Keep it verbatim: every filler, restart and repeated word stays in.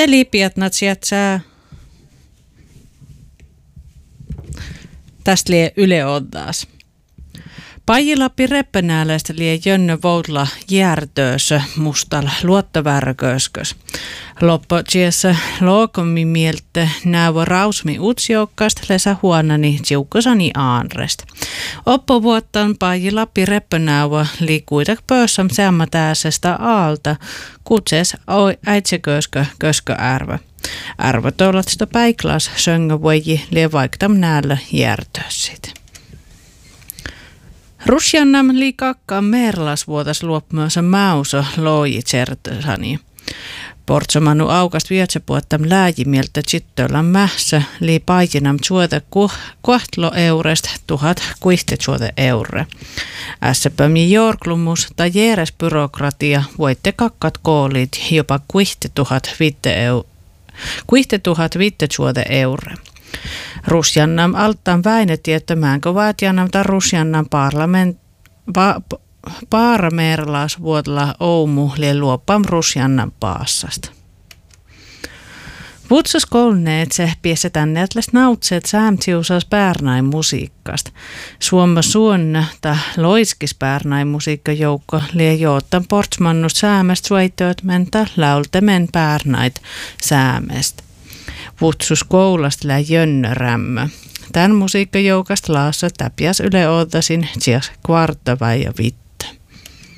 Eli pietnat sieltä tästä lie Yle Oddaas. Pajilappi reppenääläistä lie Jönnö Voutla järtöösö mustalla luottovärköskös. Loppo tiessä lookomi mieltä nävä rausmi utsiokkaasta lesä huonani tiukkosani aanrest. Oppo vuottan Pajilappi reppenäävä liikuidak pössam sämmätääsestä aalta kutses äitseköskö köskö ärvä. Ärvä tollatsta päiklas söngä voiji lie vaiktam näällä järtöösit. Russiannam liikakka merlas vuotas luopmuosa mauso loji tsertösani. Portsomanu aukast vietsepuottam lääjimieltä chittöllä mässä lii paijinam tsuote kuhtlo eurest tuhat kuihte tsuote eure. Ässäpämi jorklumus tai jeres byrokratia voitte kakkat koolit jopa kuihte tuhat vitte eu. Kuihte tuhat vitte tsuote eure. Russiannam alttaan väinetiettämäänkö vaatiannam ta Russiannam parlament pa, paaramerlas vuodella oumu lie luoppam Russiannam paassasta. Vutsus kolneet se piessä tänne atlas nautseet säämtsiusas päärnain musiikkasta. Suomma suonna ta loiskis päärnain musiikkajoukko lie joottan portsmannus säämästä suaitoot mentä laultemen päärnait säämestä. Vutsus koulasta lää Jönnörämmö. Tän musiikkajoukasta laassa täpiäs Yle Oddasin tsias kvarttavai ja vitt.